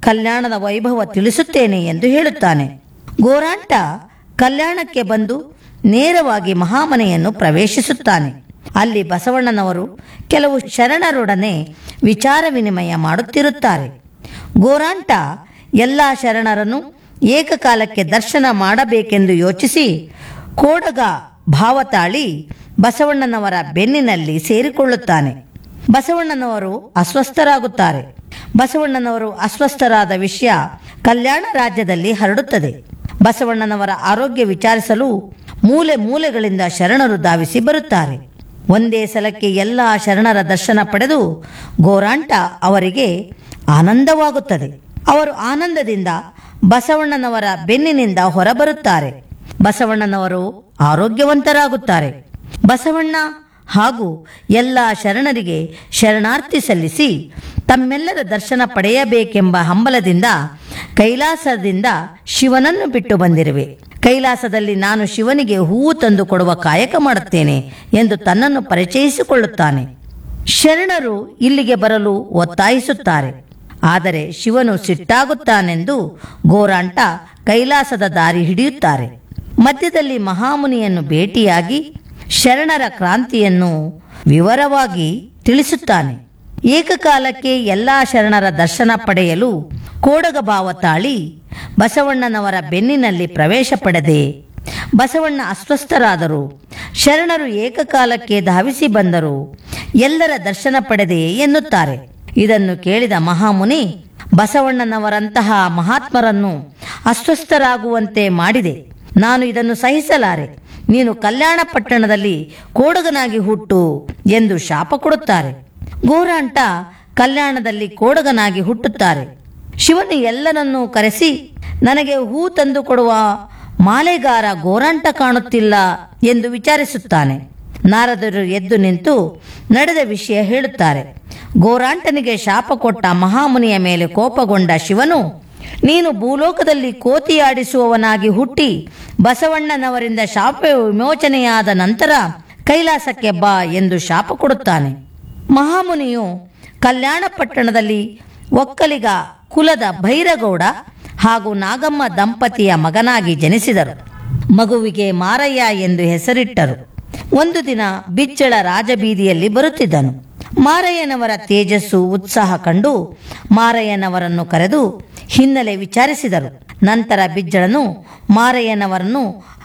ಕಲ್ಯಾಣದ ವೈಭವ ತಿಳಿಸುತ್ತೇನೆ ಎಂದು ಹೇಳುತ್ತಾನೆ. ಗೋರಾಂಟ ಕಲ್ಯಾಣಕ್ಕೆ ಬಂದು ನೇರವಾಗಿ ಮಹಾಮನೆಯನ್ನು ಪ್ರವೇಶಿಸುತ್ತಾನೆ. ಅಲ್ಲಿ ಬಸವಣ್ಣನವರು ಕೆಲವು ಶರಣರೊಡನೆ ವಿಚಾರ ವಿನಿಮಯ ಮಾಡುತ್ತಿರುತ್ತಾರೆ. ಗೋರಾಂಟ ಎಲ್ಲ ಶರಣರನ್ನು ಏಕಕಾಲಕ್ಕೆ ದರ್ಶನ ಮಾಡಬೇಕೆಂದು ಯೋಚಿಸಿ ಕೋಡಗ ಭಾವ ತಾಳಿ ಬಸವಣ್ಣನವರ ಬೆನ್ನಿನಲ್ಲಿ ಸೇರಿಕೊಳ್ಳುತ್ತಾನೆ. ಬಸವಣ್ಣನವರು ಅಸ್ವಸ್ಥರಾಗುತ್ತಾರೆ. ಬಸವಣ್ಣನವರು ಅಸ್ವಸ್ಥರಾದ ವಿಷಯ ಕಲ್ಯಾಣ ರಾಜ್ಯದಲ್ಲಿ ಹರಡುತ್ತದೆ. ಬಸವಣ್ಣನವರ ಆರೋಗ್ಯ ವಿಚಾರಿಸಲು ಮೂಲೆ ಮೂಲೆಗಳಿಂದ ಶರಣರು ಧಾವಿಸಿ ಬರುತ್ತಾರೆ. ಒಂದೇ ಸಲಕ್ಕೆ ಎಲ್ಲ ಶರಣರ ದರ್ಶನ ಪಡೆದು ಗೋರಾಂಟ ಅವರಿಗೆ ಆನಂದವಾಗುತ್ತದೆ. ಅವರು ಆನಂದದಿಂದ ಬಸವಣ್ಣನವರ ಬೆನ್ನಿನಿಂದ ಹೊರಬರುತ್ತಾರೆ. ಬಸವಣ್ಣನವರು ಆರೋಗ್ಯವಂತರಾಗುತ್ತಾರೆ. ಬಸವಣ್ಣ ಹಾಗೂ ಎಲ್ಲ ಶರಣರಿಗೆ ಶರಣಾರ್ಥಿ ಸಲ್ಲಿಸಿ ತಮ್ಮೆಲ್ಲರ ದರ್ಶನ ಪಡೆಯಬೇಕೆಂಬ ಹಂಬಲದಿಂದ ಕೈಲಾಸದಿಂದ ಶಿವನನ್ನು ಬಿಟ್ಟು ಬಂದಿರುವೆ. ಕೈಲಾಸದಲ್ಲಿ ನಾನು ಶಿವನಿಗೆ ಹೂವು ತಂದು ಕೊಡುವ ಕಾಯಕ ಮಾಡುತ್ತೇನೆ ಎಂದು ತನ್ನನ್ನು ಪರಿಚಯಿಸಿಕೊಳ್ಳುತ್ತಾನೆ. ಶರಣರು ಇಲ್ಲಿಗೆ ಬರಲು ಒತ್ತಾಯಿಸುತ್ತಾರೆ. ಆದರೆ ಶಿವನು ಸಿಟ್ಟಾಗುತ್ತಾನೆಂದು ಗೋರಾಂಟ ಕೈಲಾಸದ ದಾರಿ ಹಿಡಿಯುತ್ತಾರೆ. ಮಧ್ಯದಲ್ಲಿ ಮಹಾಮುನಿಯನ್ನು ಭೇಟಿಯಾಗಿ ಶರಣರ ಕ್ರಾಂತಿಯನ್ನು ವಿವರವಾಗಿ ತಿಳಿಸುತ್ತಾನೆ. ಏಕಕಾಲಕ್ಕೆ ಎಲ್ಲ ಶರಣರ ದರ್ಶನ ಪಡೆಯಲು ಕೋಡಗ ಭಾವ ತಾಳಿ ಬಸವಣ್ಣನವರ ಬೆನ್ನಿನಲ್ಲಿ ಪ್ರವೇಶ ಪಡೆದೆ. ಬಸವಣ್ಣ ಅಸ್ವಸ್ಥರಾದರು. ಶರಣರು ಏಕಕಾಲಕ್ಕೆ ಧಾವಿಸಿ ಬಂದರು. ಎಲ್ಲರ ದರ್ಶನ ಪಡೆದೆ ಎನ್ನುತ್ತಾರೆ. ಇದನ್ನು ಕೇಳಿದ ಮಹಾಮುನಿ ಬಸವಣ್ಣನವರಂತಹ ಮಹಾತ್ಮರನ್ನು ಅಸ್ವಸ್ಥರಾಗುವಂತೆ ಮಾಡಿದೆ. ನಾನು ಇದನ್ನು ಸಹಿಸಲಾರೆ. ನೀನು ಕಲ್ಯಾಣ ಪಟ್ಟಣದಲ್ಲಿ ಕೋಡಗನಾಗಿ ಹುಟ್ಟು ಎಂದು ಶಾಪ ಕೊಡುತ್ತಾರೆ. ಗೋರಾಂಟ ಕಲ್ಯಾಣದಲ್ಲಿ ಕೋಡಗನಾಗಿ ಹುಟ್ಟುತ್ತಾರೆ. ಶಿವನು ಎಲ್ಲರನ್ನೂ ಕರೆಸಿ ನನಗೆ ಹೂ ತಂದು ಕೊಡುವ ಮಾಲೆಗಾರ ಗೋರಾಂಟ ಕಾಣುತ್ತಿಲ್ಲ ಎಂದು ವಿಚಾರಿಸುತ್ತಾನೆ. ನಾರದರು ಎದ್ದು ನಿಂತು ನಡೆದ ವಿಷಯ ಹೇಳುತ್ತಾರೆ. ಗೋರಾಂಟನಿಗೆ ಶಾಪ ಕೊಟ್ಟ ಮಹಾಮುನಿಯ ಮೇಲೆ ಕೋಪಗೊಂಡ ಶಿವನು, ನೀನು ಭೂಲೋಕದಲ್ಲಿ ಕೋತಿಯಾಡಿಸುವವನಾಗಿ ಹುಟ್ಟಿ ಬಸವಣ್ಣನವರಿಂದ ಶಾಪ ವಿಮೋಚನೆಯಾದ ನಂತರ ಕೈಲಾಸಕ್ಕೆ ಬಾ ಎಂದು ಶಾಪ ಕೊಡುತ್ತಾನೆ. ಮಹಾಮುನಿಯು ಕಲ್ಯಾಣ ಪಟ್ಟಣದಲ್ಲಿ ಒಕ್ಕಲಿಗ ಕುಲದ ಭೈರಗೌಡ ಹಾಗೂ ನಾಗಮ್ಮ ದಂಪತಿಯ ಮಗನಾಗಿ ಜನಿಸಿದರು. ಮಗುವಿಗೆ ಮಾರಯ್ಯ ಎಂದು ಹೆಸರಿಟ್ಟರು. ಒಂದು ದಿನ ಬಿಜ್ಜಳ ರಾಜಬೀದಿಯಲ್ಲಿ ಬರುತ್ತಿದ್ದನು. ಮಾರಯ್ಯನವರ ತೇಜಸ್ಸು ಉತ್ಸಾಹ ಕಂಡು ಮಾರಯ್ಯನವರನ್ನು ಕರೆದು ಹಿನ್ನೆಲೆ ವಿಚಾರಿಸಿದರು. ನಂತರ ಬಿಜ್ಜಳನು ಮಾರಯ್ಯನವರನ್ನು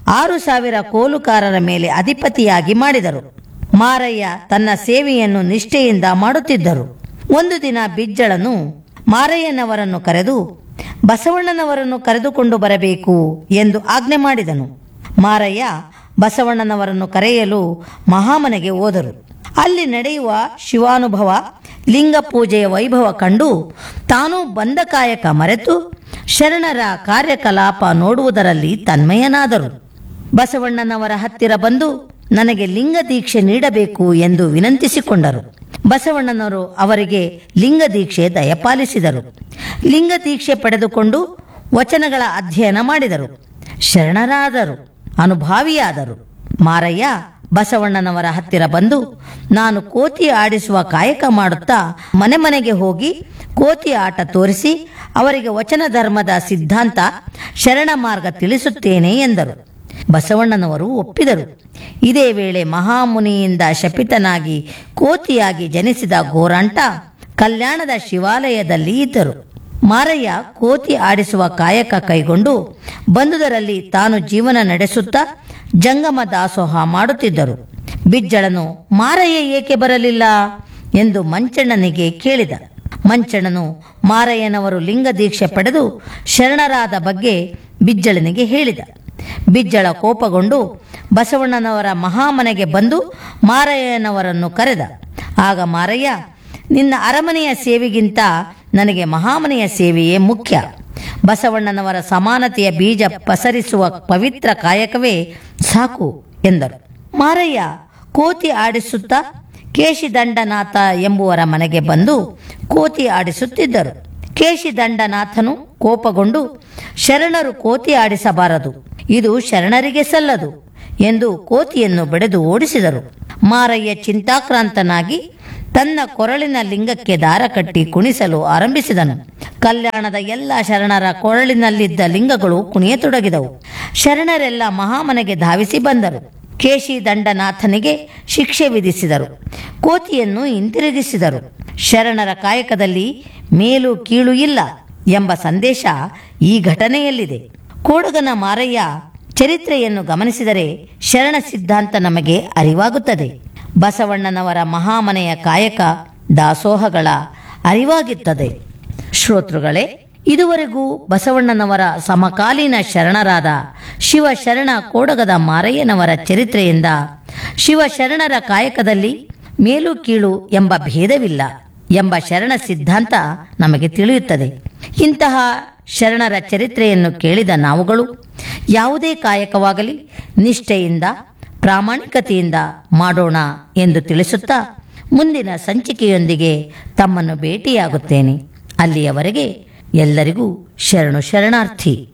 6,000 ಕೋಲುಕಾರರ ಮೇಲೆ ಅಧಿಪತಿಯಾಗಿ ಮಾಡಿದರು. ಮಾರಯ್ಯ ತನ್ನ ಸೇವೆಯನ್ನು ನಿಷ್ಠೆಯಿಂದ ಮಾಡುತ್ತಿದ್ದರು. ಒಂದು ದಿನ ಬಿಜ್ಜಳನು ಮಾರಯ್ಯನವರನ್ನು ಕರೆದು ಬಸವಣ್ಣನವರನ್ನು ಕರೆದುಕೊಂಡು ಬರಬೇಕು ಎಂದು ಆಜ್ಞೆ ಮಾಡಿದನು. ಮಾರಯ್ಯ ಬಸವಣ್ಣನವರನ್ನು ಕರೆಯಲು ಮಹಾಮನೆಗೆ ಹೋದರು. ಅಲ್ಲಿ ನಡೆಯುವ ಶಿವಾನುಭವ, ಲಿಂಗ ಪೂಜೆಯ ವೈಭವ ಕಂಡು ತಾನು ಬಂದ ಕಾಯಕ ಮರೆತು ಶರಣರ ಕಾರ್ಯಕಲಾಪ ನೋಡುವುದರಲ್ಲಿ ತನ್ಮಯನಾದರು. ಬಸವಣ್ಣನವರ ಹತ್ತಿರ ಬಂದು ನನಗೆ ಲಿಂಗ ದೀಕ್ಷೆ ನೀಡಬೇಕು ಎಂದು ವಿನಂತಿಸಿಕೊಂಡರು. ಬಸವಣ್ಣನವರು ಅವರಿಗೆ ಲಿಂಗ ದೀಕ್ಷೆ ದಯಪಾಲಿಸಿದರು. ಲಿಂಗ ದೀಕ್ಷೆ ಪಡೆದುಕೊಂಡು ವಚನಗಳ ಅಧ್ಯಯನ ಮಾಡಿದರು. ಶರಣರಾದರು, ಅನುಭಾವಿಯಾದರು. ಮಾರಯ್ಯ ಬಸವಣ್ಣನವರ ಹತ್ತಿರ ಬಂದು ನಾನು ಕೋತಿ ಆಡಿಸುವ ಕಾಯಕ ಮಾಡುತ್ತಾ ಮನೆ ಮನೆಗೆ ಹೋಗಿ ಕೋತಿ ಆಟ ತೋರಿಸಿ ಅವರಿಗೆ ವಚನ ಧರ್ಮದ ಸಿದ್ಧಾಂತ ಶರಣ ಮಾರ್ಗ ತಿಳಿಸುತ್ತೇನೆ ಎಂದರು. ಬಸವಣ್ಣನವರು ಒಪ್ಪಿದರು. ಇದೇ ವೇಳೆ ಮಹಾಮುನಿಯಿಂದ ಶಪಿತನಾಗಿ ಕೋತಿಯಾಗಿ ಜನಿಸಿದ ಗೋರಾಂಟ ಕಲ್ಯಾಣದ ಶಿವಾಲಯದಲ್ಲಿ ಇದ್ದರು. ಮಾರಯ್ಯ ಕೋತಿ ಆಡಿಸುವ ಕಾಯಕ ಕೈಗೊಂಡು ಬಂದುದರಲ್ಲಿ ತಾನು ಜೀವನ ನಡೆಸುತ್ತಾ ಜಂಗಮ ದಾಸೋಹ ಮಾಡುತ್ತಿದ್ದರು. ಬಿಜ್ಜಳನು ಮಾರಯ್ಯ ಏಕೆ ಬರಲಿಲ್ಲ ಎಂದು ಮಂಚಣ್ಣನಿಗೆ ಕೇಳಿದ. ಮಂಚಣ್ಣನು ಮಾರಯ್ಯನವರು ಲಿಂಗ ದೀಕ್ಷೆ ಪಡೆದು ಶರಣರಾದ ಬಗ್ಗೆ ಬಿಜ್ಜಳನಿಗೆ ಹೇಳಿದ. ಬಿಜ್ಜಳ ಕೋಪಗೊಂಡು ಬಸವಣ್ಣನವರ ಮಹಾಮನೆಗೆ ಬಂದು ಮಾರಯ್ಯನವರನ್ನು ಕರೆದ. ಆಗ ಮಾರಯ್ಯ, ನಿನ್ನ ಅರಮನೆಯ ಸೇವೆಗಿಂತ ನನಗೆ ಮಹಾಮನೆಯ ಸೇವೆಯೇ ಮುಖ್ಯ. ಬಸವಣ್ಣನವರ ಸಮಾನತೆಯ ಬೀಜ ಪಸರಿಸುವ ಪವಿತ್ರ ಕಾಯಕವೇ ಸಾಕು ಎಂದರು. ಮಾರಯ್ಯ ಕೋತಿ ಆಡಿಸುತ್ತಾ ಕೇಶಿದಂಡನಾಥ ಎಂಬುವರ ಮನೆಗೆ ಬಂದು ಕೋತಿ ಆಡಿಸುತ್ತಿದ್ದರು. ಕೇಶಿದಂಡನಾಥನು ಕೋಪಗೊಂಡು ಶರಣರು ಕೋತಿ ಆಡಿಸಬಾರದು, ಇದು ಶರಣರಿಗೆ ಸಲ್ಲದು ಎಂದು ಕೋತಿಯನ್ನು ಬಡಿದು ಓಡಿಸಿದರು. ಮಾರಯ್ಯ ಚಿಂತಾಕ್ರಾಂತನಾಗಿ ತನ್ನ ಕೊರಳಿನ ಲಿಂಗಕ್ಕೆ ದಾರ ಕಟ್ಟಿ ಕುಣಿಸಲು ಆರಂಭಿಸಿದನು. ಕಲ್ಯಾಣದ ಎಲ್ಲ ಶರಣರ ಕೊರಳಿನಲ್ಲಿದ್ದ ಲಿಂಗಗಳು ಕುಣಿಯತೊಡಗಿದವು. ಶರಣರೆಲ್ಲ ಮಹಾಮನೆಗೆ ಧಾವಿಸಿ ಬಂದರು. ಕೇಶಿ ದಂಡನಾಥನಿಗೆ ಶಿಕ್ಷೆ ವಿಧಿಸಿದರು. ಕೋತಿಯನ್ನು ಹಿಂತಿರುಗಿಸಿದರು. ಶರಣರ ಕಾಯಕದಲ್ಲಿ ಮೇಲು ಕೀಳು ಇಲ್ಲ ಎಂಬ ಸಂದೇಶ ಈ ಘಟನೆಯಲ್ಲಿದೆ. ಕೋಡಗನ ಮಾರಯ್ಯ ಚರಿತ್ರೆಯನ್ನು ಗಮನಿಸಿದರೆ ಶರಣ ಸಿದ್ಧಾಂತ ನಮಗೆ ಅರಿವಾಗುತ್ತದೆ. ಬಸವಣ್ಣನವರ ಮಹಾಮನೆಯ ಕಾಯಕ ದಾಸೋಹಗಳ ಅರಿವಾಗುತ್ತದೆ. ಶ್ರೋತೃಗಳೇ, ಇದುವರೆಗೂ ಬಸವಣ್ಣನವರ ಸಮಕಾಲೀನ ಶರಣರಾದ ಶಿವಶರಣ ಕೋಡಗದ ಮಾರಯ್ಯನವರ ಚರಿತ್ರೆಯಿಂದ ಶಿವಶರಣರ ಕಾಯಕದಲ್ಲಿ ಮೇಲು ಕೀಳು ಎಂಬ ಭೇದವಿಲ್ಲ ಎಂಬ ಶರಣ ಸಿದ್ಧಾಂತ ನಮಗೆ ತಿಳಿಯುತ್ತದೆ. ಇಂತಹ ಶರಣರ ಚರಿತ್ರೆಯನ್ನು ಕೇಳಿದ ನಾವುಗಳು ಯಾವುದೇ ಕಾಯಕವಾಗಲಿ ನಿಷ್ಠೆಯಿಂದ ಪ್ರಾಮಾಣಿಕತೆಯಿಂದ ಮಾಡೋಣ ಎಂದು ತಿಳಿಸುತ್ತಾ ಮುಂದಿನ ಸಂಚಿಕೆಯೊಂದಿಗೆ ತಮ್ಮನ್ನು ಭೇಟಿಯಾಗುತ್ತೇನೆ. ಅಲ್ಲಿಯವರೆಗೆ ಎಲ್ಲರಿಗೂ ಶರಣು ಶರಣಾರ್ಥಿ.